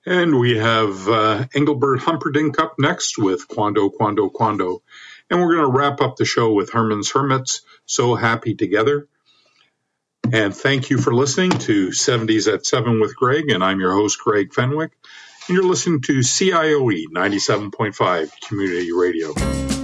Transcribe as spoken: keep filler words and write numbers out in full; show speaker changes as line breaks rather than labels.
And we have uh, Engelbert Humperdinck up next with Quando, Quando, Quando. And we're going to wrap up the show with Herman's Hermits, So Happy Together. And thank you for listening to seventies at seven with Greg, and I'm your host, Greg Fenwick. And you're listening to C I O E ninety-seven point five Community Radio.